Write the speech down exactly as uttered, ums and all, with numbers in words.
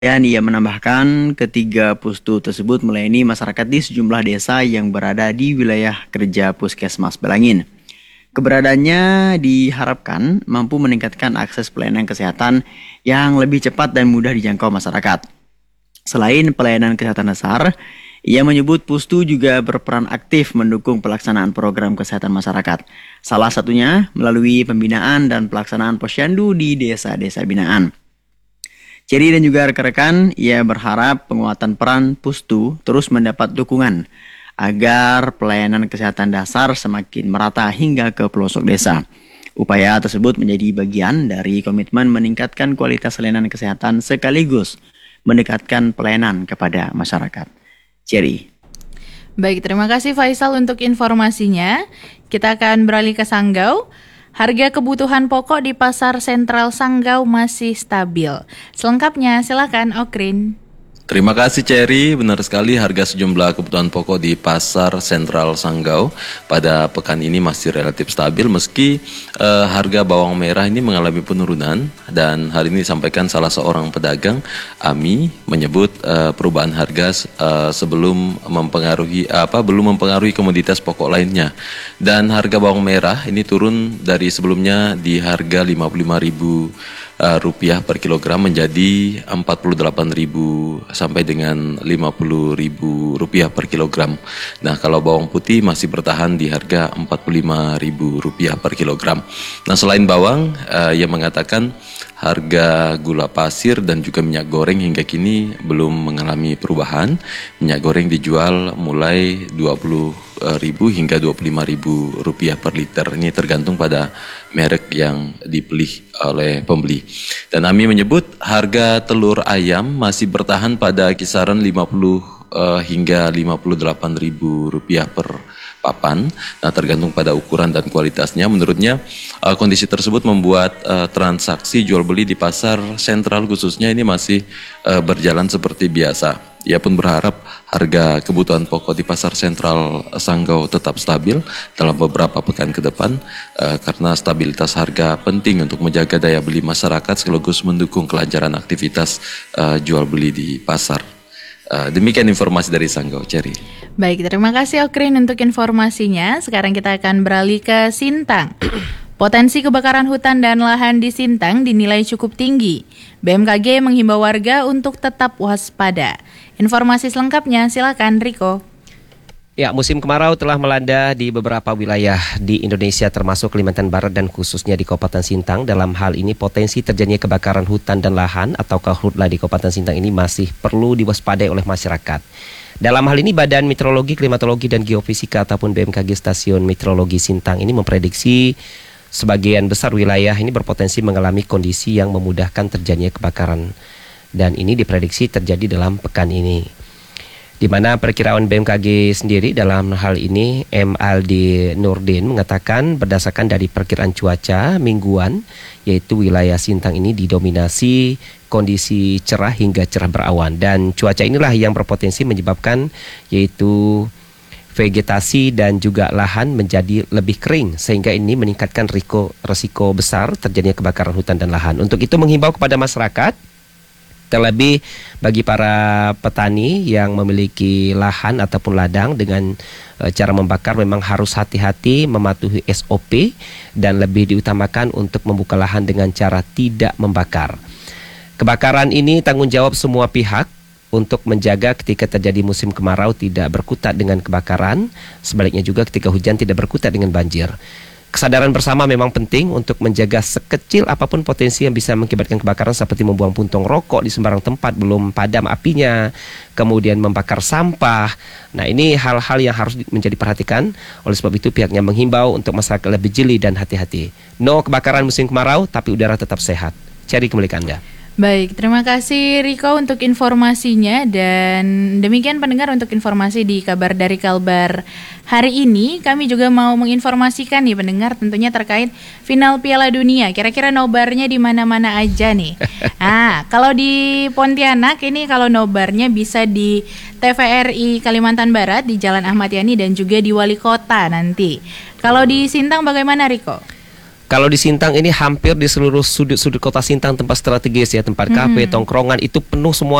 Dan ia menambahkan ketiga pustu tersebut melayani masyarakat di sejumlah desa yang berada di wilayah kerja Puskesmas Belangin. Keberadaannya diharapkan mampu meningkatkan akses pelayanan kesehatan yang lebih cepat dan mudah dijangkau masyarakat. Selain pelayanan kesehatan dasar, ia menyebut Pustu juga berperan aktif mendukung pelaksanaan program kesehatan masyarakat. Salah satunya melalui pembinaan dan pelaksanaan posyandu di desa-desa binaan. Cherry dan juga rekan-rekan, ia berharap penguatan peran Pustu terus mendapat dukungan agar pelayanan kesehatan dasar semakin merata hingga ke pelosok desa. Upaya tersebut menjadi bagian dari komitmen meningkatkan kualitas layanan kesehatan sekaligus mendekatkan pelayanan kepada masyarakat. Cherry. Baik, terima kasih Faisal untuk informasinya. Kita akan beralih ke Sanggau. Harga kebutuhan pokok di pasar sentral Sanggau masih stabil. Selengkapnya silakan Okrin. Terima kasih Cherry, benar sekali harga sejumlah kebutuhan pokok di pasar sentral Sanggau pada pekan ini masih relatif stabil meski eh, harga bawang merah ini mengalami penurunan, dan hari ini disampaikan salah seorang pedagang, Ami, menyebut eh, perubahan harga eh, sebelum mempengaruhi apa belum mempengaruhi komoditas pokok lainnya, dan harga bawang merah ini turun dari sebelumnya di harga lima puluh lima ribu rupiah per kilogram menjadi empat puluh delapan ribu sampai dengan lima puluh ribu rupiah per kilogram. Nah, kalau bawang putih masih bertahan di harga empat puluh lima ribu rupiah per kilogram. Nah, selain bawang, uh, ia mengatakan harga gula pasir dan juga minyak goreng hingga kini belum mengalami perubahan. Minyak goreng dijual mulai dua puluh ribu hingga dua puluh lima ribu rupiah per liter. Ini tergantung pada merek yang dipilih oleh pembeli. Dan Ami menyebut harga telur ayam masih bertahan pada kisaran lima puluh uh, hingga lima puluh delapan ribu rupiah per papan. Nah, tergantung pada ukuran dan kualitasnya. Menurutnya uh, kondisi tersebut membuat uh, transaksi jual beli di pasar sentral khususnya ini masih uh, berjalan seperti biasa. Ia pun berharap harga kebutuhan pokok di pasar sentral Sanggau tetap stabil dalam beberapa pekan ke depan uh, karena stabilitas harga penting untuk menjaga daya beli masyarakat sekaligus mendukung kelancaran aktivitas uh, jual beli di pasar. Uh, demikian informasi dari Sanggau, Cherry. Baik, terima kasih Okrin untuk informasinya. Sekarang kita akan beralih ke Sintang. Potensi kebakaran hutan dan lahan di Sintang dinilai cukup tinggi. B M K G menghimbau warga untuk tetap waspada. Informasi selengkapnya silakan Riko. Ya, musim kemarau telah melanda di beberapa wilayah di Indonesia termasuk Kalimantan Barat dan khususnya di Kabupaten Sintang. Dalam hal ini potensi terjadinya kebakaran hutan dan lahan atau karhutla di Kabupaten Sintang ini masih perlu diwaspadai oleh masyarakat. Dalam hal ini Badan Meteorologi, Klimatologi dan Geofisika ataupun B M K G Stasiun Meteorologi Sintang ini memprediksi sebagian besar wilayah ini berpotensi mengalami kondisi yang memudahkan terjadinya kebakaran. Dan ini diprediksi terjadi dalam pekan ini. Di mana perkiraan B M K G sendiri dalam hal ini M. Aldi Nurdin mengatakan berdasarkan dari perkiraan cuaca mingguan, yaitu wilayah Sintang ini didominasi kondisi cerah hingga cerah berawan, dan cuaca inilah yang berpotensi menyebabkan yaitu vegetasi dan juga lahan menjadi lebih kering sehingga ini meningkatkan risiko, risiko besar terjadinya kebakaran hutan dan lahan. Untuk itu menghimbau kepada masyarakat, terlebih bagi para petani yang memiliki lahan ataupun ladang dengan e, cara membakar memang harus hati-hati mematuhi S O P dan lebih diutamakan untuk membuka lahan dengan cara tidak membakar. Kebakaran ini tanggung jawab semua pihak untuk menjaga ketika terjadi musim kemarau tidak berkutat dengan kebakaran, sebaliknya juga ketika hujan tidak berkutat dengan banjir. Kesadaran bersama memang penting untuk menjaga sekecil apapun potensi yang bisa mengakibatkan kebakaran seperti membuang puntung rokok di sembarang tempat belum padam apinya, kemudian membakar sampah. Nah, ini hal-hal yang harus menjadi perhatikan. Oleh sebab itu pihaknya menghimbau untuk masyarakat lebih jeli dan hati-hati. No kebakaran musim kemarau, tapi udara tetap sehat. Cari kembali ke Anda. Baik, terima kasih Riko untuk informasinya, dan demikian pendengar untuk informasi di kabar dari Kalbar hari ini. Kami juga mau menginformasikan nih pendengar tentunya terkait final Piala Dunia. Kira-kira nobarnya di mana-mana aja nih. Ah, kalau di Pontianak ini kalau nobarnya bisa di T V R I Kalimantan Barat di Jalan Ahmad Yani dan juga di Wali Kota nanti. Kalau di Sintang bagaimana Riko? Kalau di Sintang ini hampir di seluruh sudut-sudut kota Sintang tempat strategis ya, tempat kafe, tongkrongan itu penuh semua